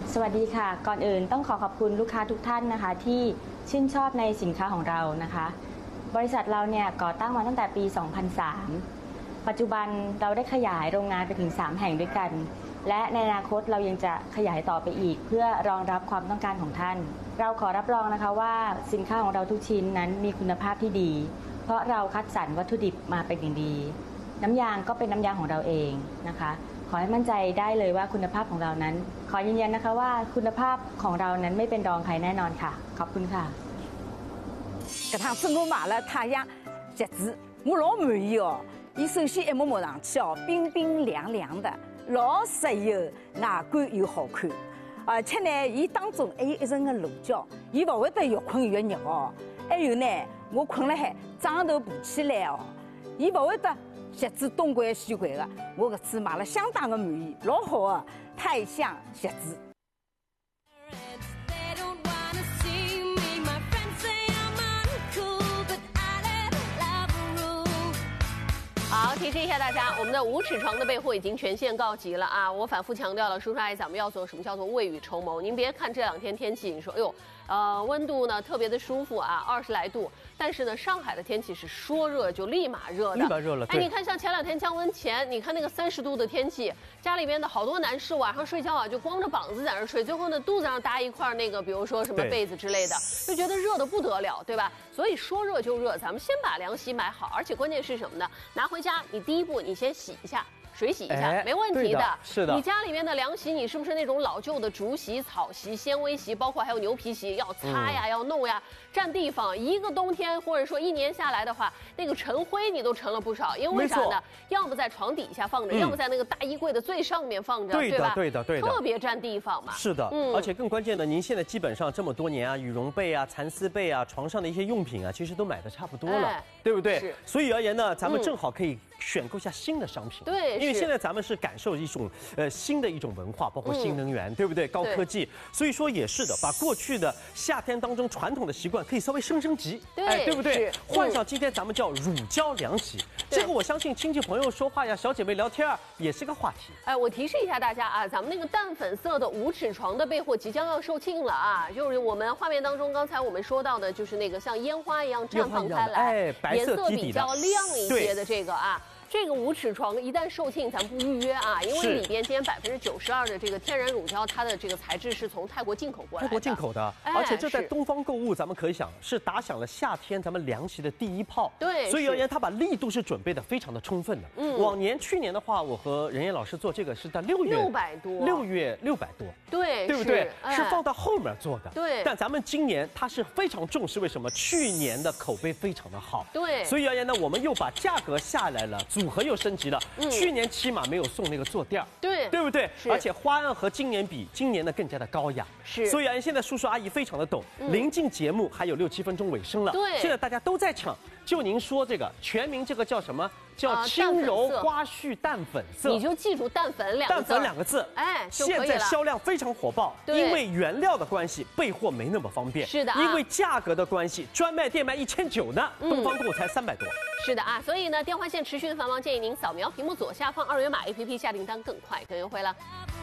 สวัสดีค่ะก่อนอื่นต้องขอบคุณลูกค้าทุกท่านนะคะที่ชื่นชอบในสินค้าของเรานะคะบริษัทเราเนี่ยก่อตั้งมาตั้งแต่ปี 2003 ปัจจุบันเราได้ขยายโรงงานไปถึง 3 แห่งด้วยกัน และในอนาคตเรายังจะขยายต่อไปอีกเพื่อรองรับความต้องการของท่านเราขอรับรองนะคะว่าสินค้าของเราทุกชิ้นนั้นมีคุณภาพที่ดีเพราะเราคัดสรรวัตถุดิบมาเป็นอย่างดีน้ำยางก็เป็นน้ำยางของเราเองนะคะขอให้มั่นใจได้เลยว่าคุณภาพของเรานั้นขอยืนยันนะคะว่าคุณภาพของเรานั้นไม่เป็นรองใครแน่นอนค่ะขอบคุณค่ะ搿趟子我买了太阳鞋子，我老满意哦。伊首先一摸上去哦，冰冰凉凉的，老实用，外观又好看。而且呢，伊当中还有一层个乳胶，伊勿会得越困越热哦。还有呢，我困了海，枕头爬起来哦，伊勿会得鞋子东拐西拐的。我搿次买了相当的满意，老好的太香鞋子。 好，提示一下大家，我们的无齿床的备货已经全线告急了啊！我反复强调了，叔叔阿姨咱们要做什么叫做未雨绸缪。您别看这2天天气，你说哎呦，温度呢特别的舒服啊，20来度，但是呢，上海的天气是说热就立马热的， 立马热了。 哎，你看像前2天降温前，你看那个30度的天气，家里边的好多男士晚上睡觉啊，就光着膀子在那睡，最后呢肚子上搭一块那个，比如说什么被子之类的，就觉得热的不得了，对吧？所以说热就热，咱们先把凉席买好，而且关键是什么呢？拿回家，你第一步你先洗一下。水洗一下没问题的， 是的。 你家里面的凉席，你是不是那种老旧的竹席、草席、纤维席，包括还有牛皮席，要擦呀，要弄呀，占地方。一个冬天或者说1年下来的话，那个尘灰你都尘了不少。因为啥呢？要么在床底下放着，要么在那个大衣柜的最上面放着，对吧？ 对的， 特别占地方嘛。 是的，而且更关键的，您现在基本上这么多年啊，羽绒被啊、蚕丝被啊、床上的一些用品啊，其实都买的差不多了，对不对？所以而言呢，咱们正好可以选购下新的商品。 对， 因为现在咱们是感受一种新的一种文化，包括新能源，对不对？高科技，所以说也是的，把过去的夏天当中传统的习惯可以稍微升级，对不对？换上今天咱们叫乳胶凉席，这个我相信亲戚朋友说话呀，小姐妹聊天也是个话题。 哎，我提示一下大家啊，咱们那个淡粉色的无齿床的备货即将要售罄了啊，就是我们画面当中刚才我们说到的，就是那个像烟花一样绽放开来， 白色颜色比较亮一些的这个啊。这个无齿床一旦售罄，咱不预约啊，因为里边今天92%的这个天然乳胶，它的这个材质是从泰国进口过来的。 泰国进口的，而且这在东方购物，咱们可以想是打响了夏天咱们凉席的第一炮。 对， 所以而言，它把力度是准备的非常的充分的。往年去年的话，我和任烨老师做这个是在6月 600多 ，6月600多， 对不对？是放到后面做的。 对， 但咱们今年它是非常重视，为什么？去年的口碑非常的好。 对， 所以而言呢，我们又把价格下来了，组合又升级了。去年起码没有送那个坐垫，对不对？而且花样和今年比，今年呢更加的高雅。 是， 所以现在叔叔阿姨非常的懂。临近节目还有6、7分钟尾声了， 对， 现在大家都在抢。就您说这个全名，这个叫什么？叫轻柔花絮淡粉色， 你就记住淡粉2个字， 哎，现在销量非常火爆，因为原料的关系，备货没那么方便。 是的， 因为价格的关系，专卖店卖1900呢，东方购才300多。 是的啊，所以呢，电话线持续的繁忙，建议您扫描屏幕左下方2维码 APP 下订单更快更优惠了。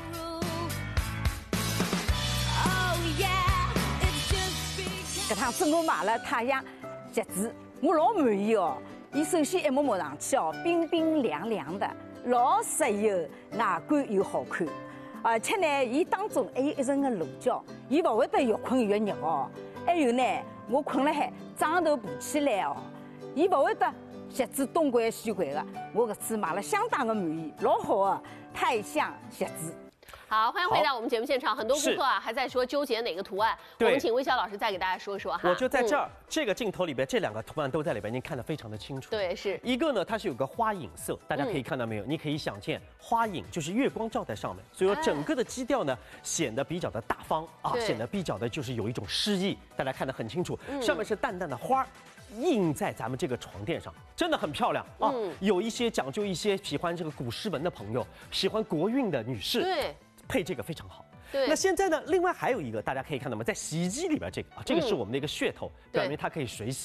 搿趟子我买了太阳鞋子，我老满意哦。伊首先一摸上去哦，冰冰凉凉的，老实用，外观又好看。而且呢，伊当中还有一层个乳胶，伊勿会得越困越热哦。还有呢，我困了海，枕头爬起来哦，伊勿会得鞋子东拐西拐的。我搿次买了相当的满意，老好的太香鞋子。 好，欢迎回到我们节目现场。很多顾客啊还在说纠结哪个图案，我们请魏潇老师再给大家说说哈。 我就在这儿，这个镜头里边，这2个图案都在里边，您看得非常的清楚。 对，是一个呢，它是有个花影色，大家可以看到没有？你可以想见花影就是月光照在上面，所以说整个的基调呢显得比较的大方啊，显得比较的就是有一种诗意，大家看得很清楚。上面是淡淡的花印在咱们这个床垫上，真的很漂亮啊。有一些讲究一些喜欢这个古诗文的朋友，喜欢国韵的女士， 对。 配这个非常好。 对。 那现在呢，另外还有一个大家可以看到吗？在洗衣机里边这个啊，这个是我们的一个噱头，表明它可以水洗。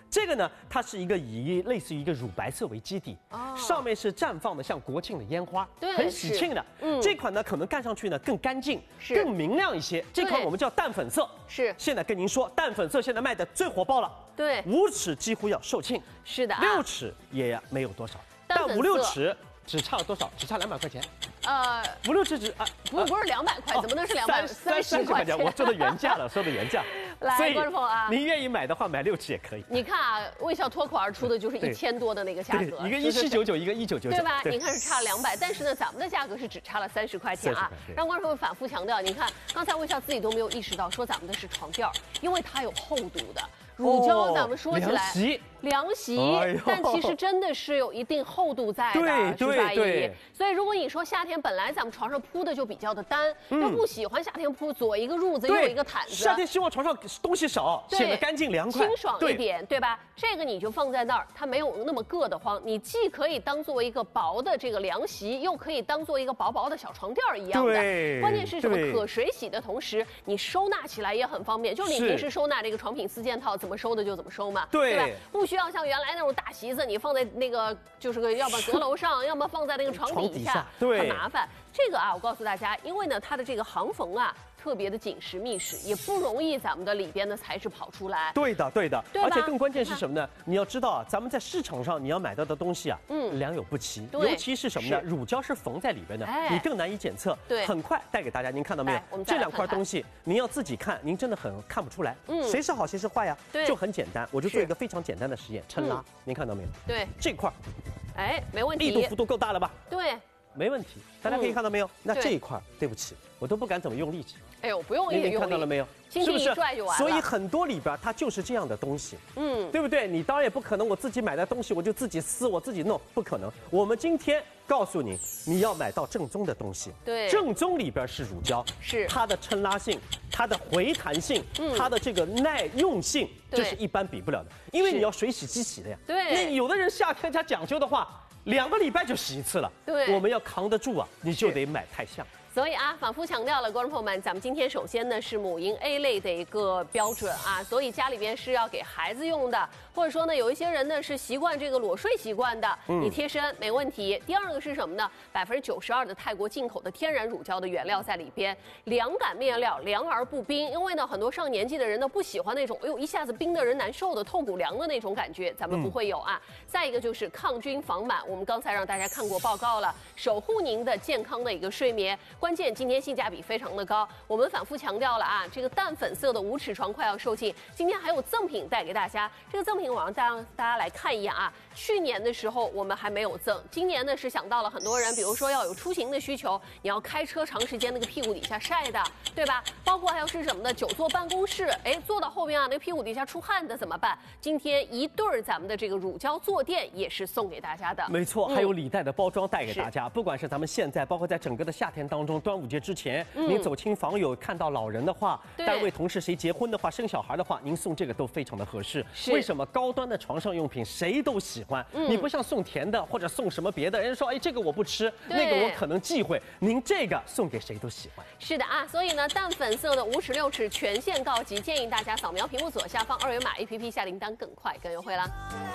这个呢，它是一个以类似于一个乳白色为基底，上面是绽放的像国庆的烟花， 对， 很喜庆的。这款呢可能盖上去呢更干净，更明亮一些。这款我们叫淡粉色， 是。 现在跟您说，淡粉色现在卖的最火爆了， 对 ，5尺几乎要售罄， 是的 ，6尺也没有多少，但5、6尺只差了多少？只差200块钱。5、6尺只不是200块，怎么能是230块钱？ 我说的原价了，说的原价。 来，观众朋友啊， 您愿意买的话，买6尺也可以。 你看啊，微笑脱口而出的就是1000多的那个价格， 一个1799，一个1999， 对吧？你看是差了200，但是呢，咱们的价格是只差了30块钱啊。让观众朋友反复强调，你看刚才微笑自己都没有意识到，说咱们的是床垫，因为它有厚度的。乳胶咱们说起来凉席，但其实真的是有一定厚度在的，是吧？所以如果你说夏天本来咱们床上铺的就比较的单，又不喜欢夏天铺左一个褥子右一个毯子， 夏天希望床上东西少，显得干净凉快、 清爽一点，对吧？这个你就放在那儿，它没有那么硌得慌，你既可以当做一个薄的这个凉席，又可以当做一个薄薄的小床垫一样的。关键是什么？可水洗的同时，你收纳起来也很方便，就是你平时收纳这个床品4件套，怎么收的就怎么收嘛，对吧？不需要像原来那种大席子，你放在那个就是个，要么阁楼上，要么放在那个床底下，很麻烦。这个啊，我告诉大家，因为呢，它的这个行缝啊特别的紧实密实，也不容易咱们的里边的材质跑出来。对的， 而且更关键是什么呢？你要知道啊，咱们在市场上你要买到的东西啊，良莠不齐，尤其是什么呢？乳胶是缝在里边的，你更难以检测。对，很快带给大家，您看到没有？这2块东西，您要自己看，您真的很看不出来，谁是好谁是坏呀？就很简单，我就做一个非常简单的实验，抻拉，您看到没有？ 对， 这块， 没问题， 力度幅度够大了吧？ 对。 没问题，大家可以看到没有？那这一块，对不起，我都不敢怎么用力气。 哎呦，不用也用力。 看到了没有？ 轻轻一拽就完了。 所以很多里边它就是这样的东西，对不对？你当然也不可能我自己买的东西我就自己撕我自己弄，不可能。我们今天告诉你，你要买到正宗的东西。 对， 正宗里边是乳胶，是它的抻拉性、它的回弹性、它的这个耐用性，这是一般比不了的。因为你要水洗机洗的呀。对，那有的人夏天他讲究的话，2个礼拜就洗一次了。对，我们要扛得住啊，你就得买太像。 所以啊，反复强调了，观众朋友们，咱们今天首先呢是母婴 A 类的一个标准啊，所以家里边是要给孩子用的，或者说呢，有一些人呢是习惯这个裸睡习惯的，你贴身没问题。第二个是什么呢？92%的泰国进口的天然乳胶的原料在里边，凉感面料，凉而不冰。因为呢，很多上年纪的人呢不喜欢那种，哎呦一下子冰的人难受的透骨凉的那种感觉，咱们不会有啊。再一个就是抗菌防螨，我们刚才让大家看过报告了，守护您的健康的一个睡眠。关键今天性价比非常的高，我们反复强调了啊，这个淡粉色的5尺床快要售罄，今天还有赠品带给大家。这个赠品我让大家来看一眼啊，去年的时候我们还没有赠，今年呢是想到了很多人，比如说要有出行的需求，你要开车长时间那个屁股底下晒的，对吧？包括还有是什么呢？久坐办公室，坐到后边啊，那个屁股底下出汗的怎么办？今天一对儿咱们的这个乳胶坐垫也是送给大家的。 没错，还有礼袋的包装带给大家，不管是咱们现在，包括在整个的夏天当中，端午节之前，您走亲访友看到老人的话，单位同事谁结婚的话，生小孩的话，您送这个都非常的合适。为什么高端的床上用品谁都喜欢？你不像送甜的或者送什么别的，人说这个我不吃，那个我可能忌讳，您这个送给谁都喜欢。 是的啊，所以呢，淡粉色的5尺6尺全线告急，建议大家扫描屏幕左下方2维码 APP 下订单，更快更优惠啦。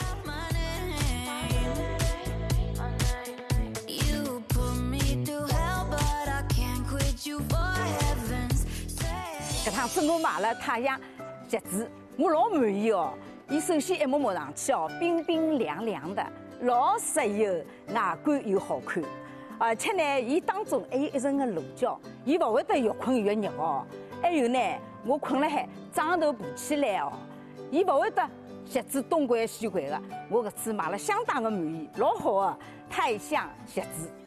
搿趟子我买了太阳夹子，我老满意哦。伊首先一摸上去哦，冰冰凉凉的，老实用，外观又好看。而且呢，伊当中还有一层个乳胶，伊勿会得越困越热哦。还有呢，我困了海，枕头爬起来哦，伊勿会得夹子东拐西拐的。我搿次买了相当的满意，老好的太香夹子。